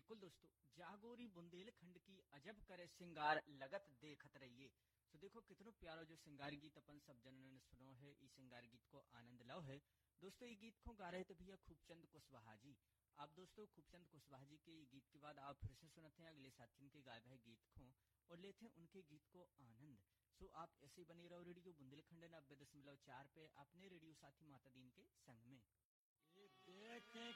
बिल्कुल दोस्तों, जागोरी बुंदेलखंड की अजब करे सिंगार लगत देखत रहिए। तो देखो कितनो प्यारो जो सिंगार गीत अपन सब जनों ने सुनो है, इस सिंगार गीत को आनंद लो है। दोस्तों ये गीत को गा रहे थे भैया खूबचंद कुशवाहा जी। आप दोस्तों खूबचंद कुशवाहा जी के गीत के बाद आप फिर से सुनते हैं अगले साथियों के गाए भय गीत को और लेते हैं उनके गीत को आनंद। सो आप ऐसे ही बने रहो रेडियो बुंदेलखंड 90.4 पे अपने रेडियो साथी माता दीन के संग में। ये देखे